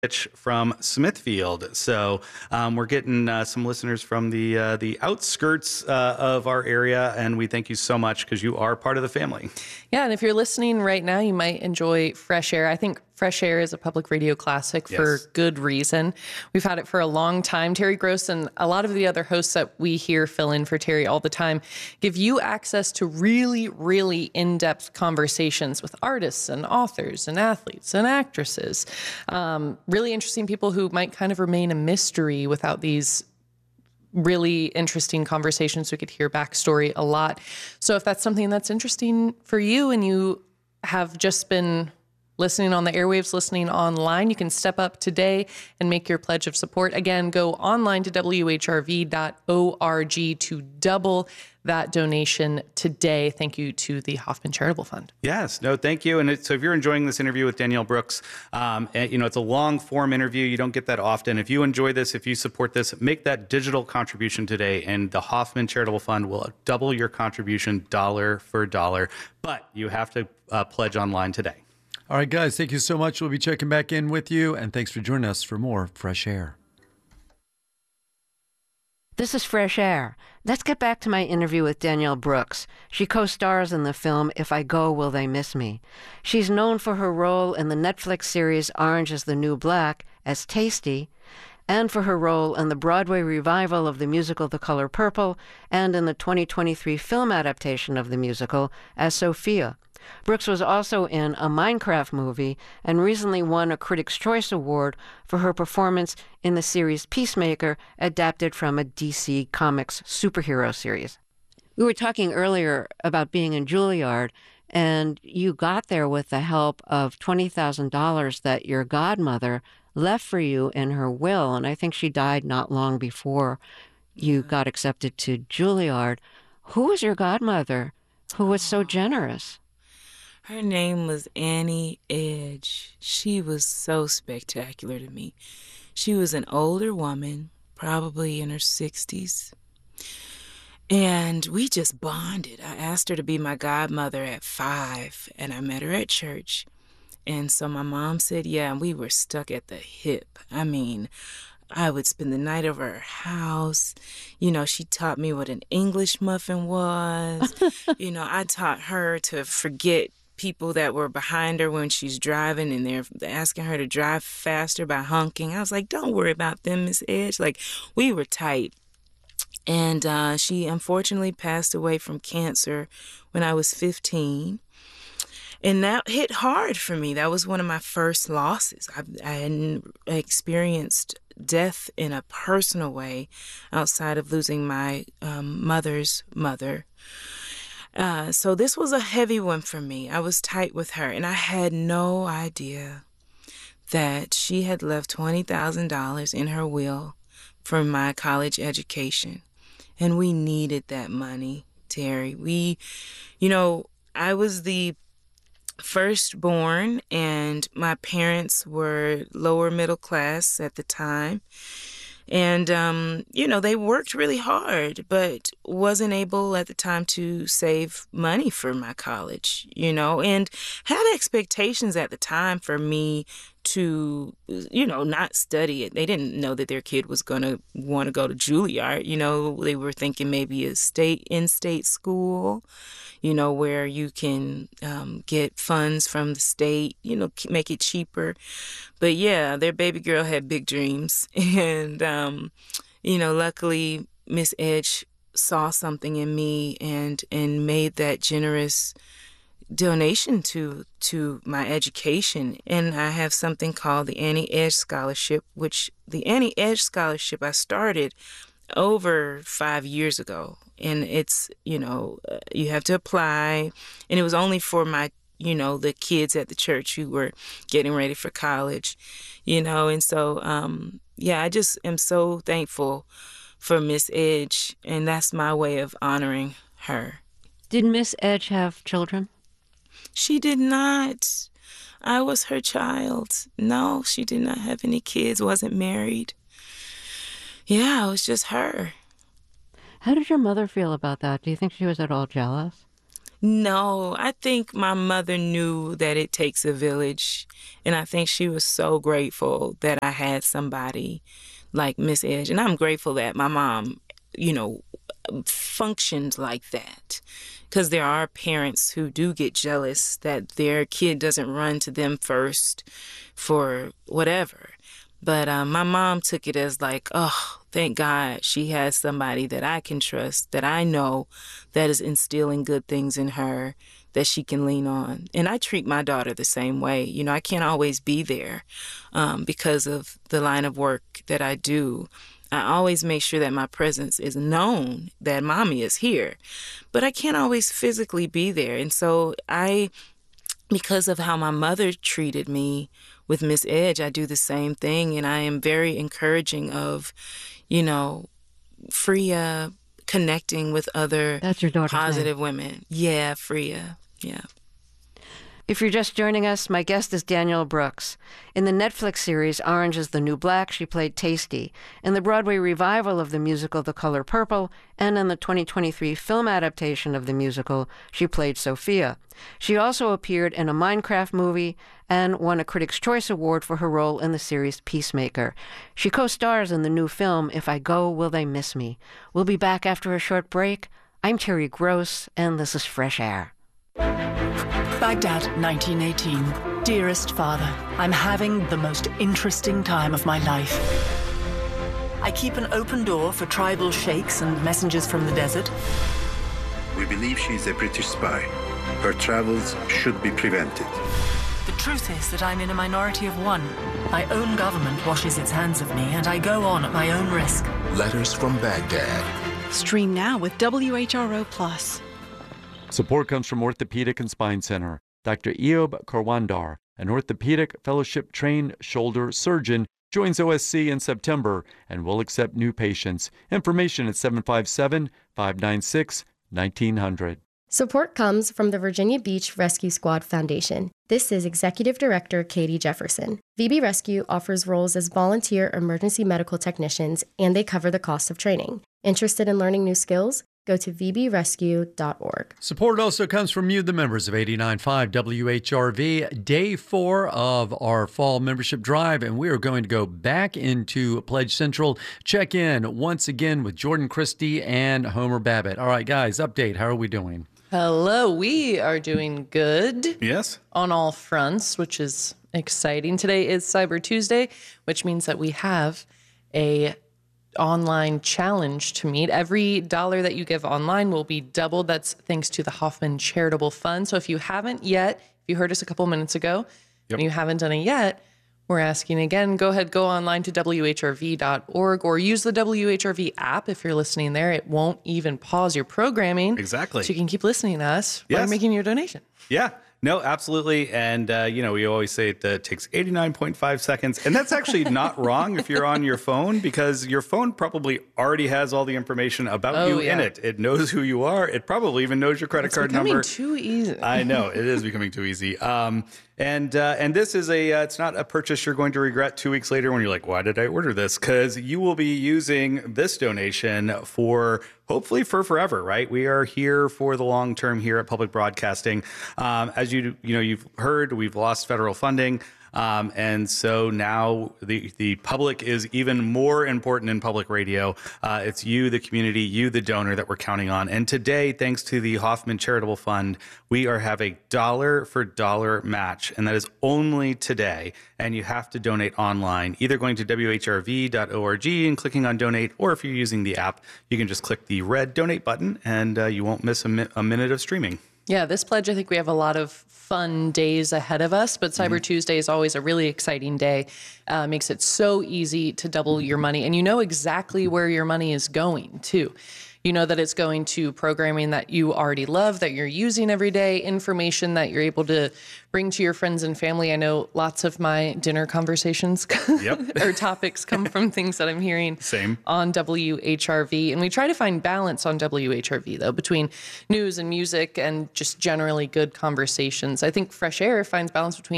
from Smithfield. So we're getting some listeners from the outskirts of our area, and we thank you so much because you are part of the family. Yeah, and if you're listening right now, you might enjoy Fresh Air. I think Fresh Air is a public radio classic for good reason. We've had it for a long time. Terry Gross and a lot of the other hosts that we hear fill in for Terry all the time give you access to really, really in-depth conversations with artists and authors and athletes and actresses. Really interesting people who might kind of remain a mystery without these really interesting conversations. We could hear backstory a lot. So if that's something that's interesting for you and you have just been listening on the airwaves, listening online, you can step up today and make your pledge of support. Again, go online to whrv.org to double that donation today. Thank you to the Hoffman Charitable Fund. Yes, no, thank you. And so if you're enjoying this interview with Danielle Brooks, it's a long form interview. You don't get that often. If you enjoy this, if you support this, make that digital contribution today, and the Hoffman Charitable Fund will double your contribution dollar for dollar. But you have to pledge online today. All right, guys, thank you so much. We'll be checking back in with you, and thanks for joining us for more Fresh Air. This is Fresh Air. Let's get back to my interview with Danielle Brooks. She co-stars in the film If I Go, Will They Miss Me? She's known for her role in the Netflix series Orange is the New Black as Tasty, and for her role in the Broadway revival of the musical The Color Purple, and in the 2023 film adaptation of the musical as Sophia. Brooks was also in a Minecraft movie and recently won a Critics' Choice Award for her performance in the series Peacemaker, adapted from a DC Comics superhero series. We were talking earlier about being in Juilliard, and you got there with the help of $20,000 that your godmother left for you in her will, and I think she died not long before you got accepted to Juilliard. Who was your godmother who was so generous? Her name was Annie Edge. She was so spectacular to me. She was an older woman, probably in her 60s. And we just bonded. I asked her to be my godmother at 5, and I met her at church. And so my mom said, yeah, and we were stuck at the hip. I mean, I would spend the night over her house. She taught me what an English muffin was. I taught her to forget people that were behind her when she's driving, and they're asking her to drive faster by honking. I was like, don't worry about them, Miss Edge. Like, we were tight. And she unfortunately passed away from cancer when I was 15. And that hit hard for me. That was one of my first losses. I hadn't experienced death in a personal way outside of losing my mother's mother. So this was a heavy one for me. I was tight with her, and I had no idea that she had left $20,000 in her will for my college education. And we needed that money, Terry. I was the firstborn, and my parents were lower middle class at the time. And, they worked really hard, but wasn't able at the time to save money for my college, and had expectations at the time for me to, not study it. They didn't know that their kid was going to want to go to Juilliard. They were thinking maybe a in-state school, where you can get funds from the state, make it cheaper. But yeah, their baby girl had big dreams. And, luckily Miss Edge saw something in me and made that generous donation to my education. And I have something called the Annie Edge Scholarship, which the Annie Edge Scholarship I started over 5 years ago. And it's, you have to apply. And it was only for my, the kids at the church who were getting ready for college, And so, I just am so thankful for Miss Edge. And that's my way of honoring her. Did Miss Edge have children? She did not. I was her child. No, she did not have any kids, wasn't married. Yeah, it was just her. How did your mother feel about that? Do you think she was at all jealous? No, I think my mother knew that it takes a village. And I think she was so grateful that I had somebody like Miss Edge. And I'm grateful that my mom, functioned like that. Because there are parents who do get jealous that their kid doesn't run to them first for whatever. But my mom took it as like, oh, thank God she has somebody that I can trust, that I know that is instilling good things in her that she can lean on. And I treat my daughter the same way. I can't always be there because of the line of work that I do. I always make sure that my presence is known, that mommy is here. But I can't always physically be there. And so because of how my mother treated me with Miss Edge, I do the same thing. And I am very encouraging of, Freya connecting with other That's your daughter's positive name. Women. Yeah, Freya. Yeah. If you're just joining us, my guest is Danielle Brooks. In the Netflix series Orange is the New Black, she played Tasty. In the Broadway revival of the musical The Color Purple, and in the 2023 film adaptation of the musical, she played Sophia. She also appeared in a Minecraft movie and won a Critics' Choice Award for her role in the series Peacemaker. She co-stars in the new film If I Go, Will They Miss Me? We'll be back after a short break. I'm Terry Gross, and this is Fresh Air. Baghdad, 1918. Dearest Father, I'm having the most interesting time of my life. I keep an open door for tribal sheikhs and messengers from the desert. We believe she's a British spy. Her travels should be prevented. The truth is that I'm in a minority of one. My own government washes its hands of me, and I go on at my own risk. Letters from Baghdad. Stream now with WHRO Plus. Support comes from Orthopedic and Spine Center. Dr. Eob Karwandar, an orthopedic fellowship-trained shoulder surgeon, joins OSC in September and will accept new patients. Information at 757-596-1900. Support comes from the Virginia Beach Rescue Squad Foundation. This is Executive Director Katie Jefferson. VB Rescue offers roles as volunteer emergency medical technicians, and they cover the cost of training. Interested in learning new skills? Go to vbrescue.org. Support also comes from you, the members of 89.5 WHRV, day 4 of our fall membership drive, and we are going to go back into Pledge Central, check in once again with Jordan Christie and Homer Babbitt. All right, guys, update. How are we doing? Hello, we are doing good. Yes. On all fronts, which is exciting. Today is Cyber Tuesday, which means that we have a online challenge to meet. Every dollar that you give online will be doubled. That's thanks to the Hoffman Charitable Fund. So if you haven't yet, if you heard us a couple minutes ago, and you haven't done it yet, we're asking again, go online to WHRV.org or use the WHRV app if you're listening there. It won't even pause your programming. Exactly. So you can keep listening to us while you're making your donation. Yeah. No, absolutely. And, we always say it takes 89.5 seconds. And that's actually not wrong if you're on your phone, because your phone probably already has all the information about you in it. It knows who you are. It probably even knows your credit card number. It's becoming too easy. I know. It is becoming too easy. And this is it's not a purchase you're going to regret 2 weeks later when you're like, why did I order this? Because you will be using this donation for hopefully for forever, right? We are here for the long term here at Public Broadcasting. As you've heard, we've lost federal funding. And so now the public is even more important in public radio. It's you, the community, you, the donor that we're counting on. And today, thanks to the Hoffman Charitable Fund, we have a dollar for dollar match. And that is only today. And you have to donate online, either going to WHRV.org and clicking on donate, or if you're using the app, you can just click the red donate button and you won't miss a minute of streaming. Yeah, this pledge, I think we have a lot of fun days ahead of us, but Cyber Tuesday is always a really exciting day. Makes it so easy to double your money, and you know exactly where your money is going, too. You know that it's going to programming that you already love, that you're using every day, information that you're able to bring to your friends and family. I know lots of my dinner conversations or topics come from things that I'm hearing on WHRV. And we try to find balance on WHRV, though, between news and music and just generally good conversations. I think Fresh Air finds balance between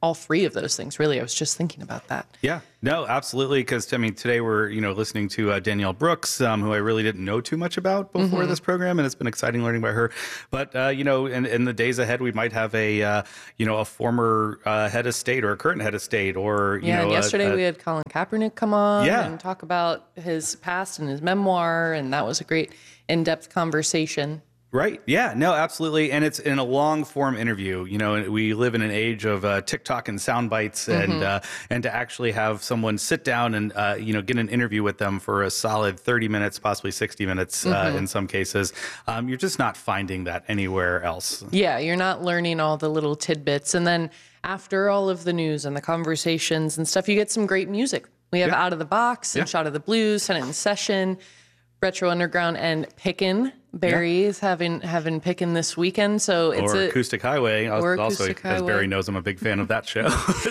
all three of those things, really. I was just thinking about that. Yeah, no, absolutely. Because I mean, today we're listening to Danielle Brooks, who I really didn't know too much about before this program, and it's been exciting learning about her. But in the days ahead, we might have a former head of state or a current head of state, or yesterday we had Colin Kaepernick come on and talk about his past and his memoir, and that was a great in-depth conversation. Right. Yeah, no, absolutely. And it's in a long form interview. We live in an age of TikTok and sound bites, and to actually have someone sit down and, get an interview with them for a solid 30 minutes, possibly 60 minutes in some cases. You're just not finding that anywhere else. Yeah, you're not learning all the little tidbits. And then after all of the news and the conversations and stuff, you get some great music. We have Out of the Box and Shot of the Blues, Senate in Session, Retro Underground, and Pickin'. Barry is having Pickin' this weekend, so it's Acoustic Highway. Also, as Barry knows, I'm a big fan of that show.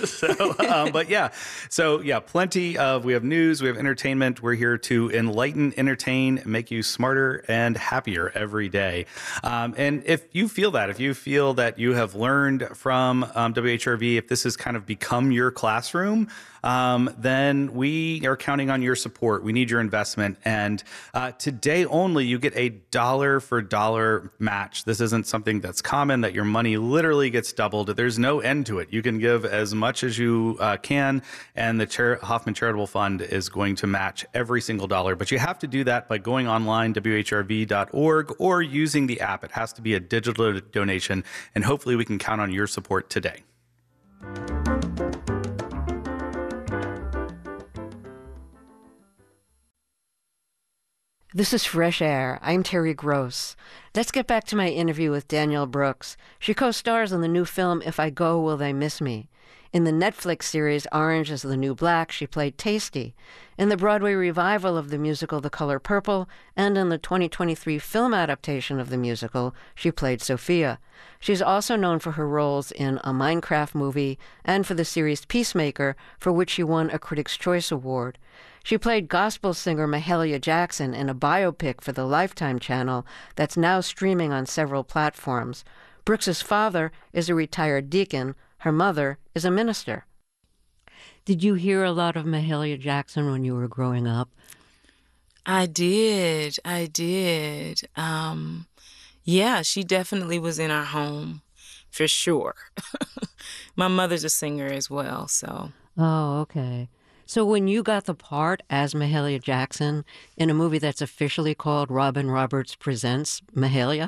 Plenty of. We have news, we have entertainment. We're here to enlighten, entertain, make you smarter and happier every day. And if you feel that you have learned from WHRV, if this has kind of become your classroom, then we are counting on your support. We need your investment. And today only, you get a $1 for $1 match. This isn't something that's common, that your money literally gets doubled. There's no end to it. You can give as much as you can, and the Hoffman Charitable Fund is going to match every single dollar. But you have to do that by going online, WHRV.org, or using the app. It has to be a digital donation, and hopefully we can count on your support today. This is Fresh Air. I'm Terry Gross. Let's get back to my interview with Danielle Brooks. She co-stars in the new film If I Go, Will They Miss Me? In the Netflix series Orange is the New Black, she played Tasty. In the Broadway revival of the musical The Color Purple, and in the 2023 film adaptation of the musical, she played Sophia. She's also known for her roles in a Minecraft movie and for the series Peacemaker, for which she won a Critics' Choice Award. She played gospel singer Mahalia Jackson in a biopic for the Lifetime channel that's now streaming on several platforms. Brooks's father is a retired deacon. Her mother is a minister. Did you hear a lot of Mahalia Jackson when you were growing up? I did. Yeah, she definitely was in our home, for sure. My mother's a singer as well, so. Oh, okay. So when you got the part as Mahalia Jackson in a movie that's officially called Robin Roberts Presents Mahalia,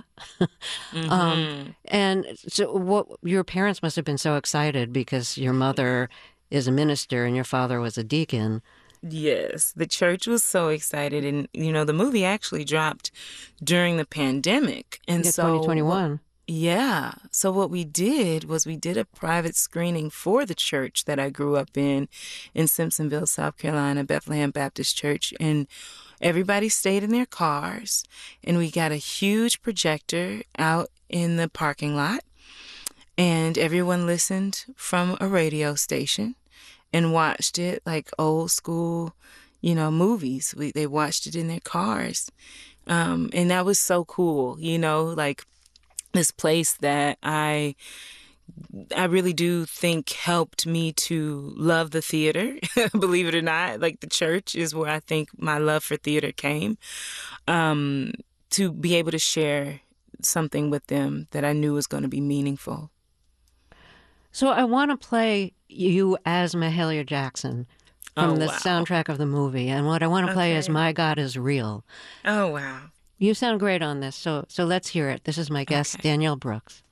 and so your parents must have been so excited because your mother is a minister and your father was a deacon. Yes, the church was so excited, and the movie actually dropped during the pandemic, and so 2021. Yeah. So what we did was we did a private screening for the church that I grew up in Simpsonville, South Carolina, Bethlehem Baptist Church. And everybody stayed in their cars. And we got a huge projector out in the parking lot. And everyone listened from a radio station and watched it like old school, movies. They watched it in their cars. And that was so cool, like this place that I really do think helped me to love the theater. Believe it or not, like the church is where I think my love for theater came, to be able to share something with them that I knew was going to be meaningful. So I want to play you as Mahalia Jackson from the soundtrack of the movie. And what I want to play is My God Is Real. Oh, wow. You sound great on this, so let's hear it. This is my guest, Danielle Brooks.